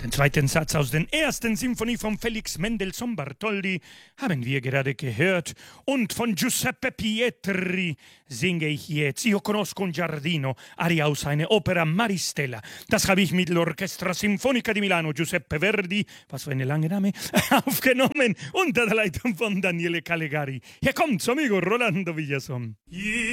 Den zweiten Satz aus der ersten Symphonie von Felix Mendelssohn Bartholdy haben wir gerade gehört. Und von Giuseppe Pietri singe ich jetzt Io conosco un giardino, Aria aus seiner Opera Maristella. Das habe ich mit l'Orchestra Sinfonica di Milano, Giuseppe Verdi, was für eine lange Name, aufgenommen unter der Leitung von Daniele Calegari. Hier kommt's, amigo Rolando Villazón.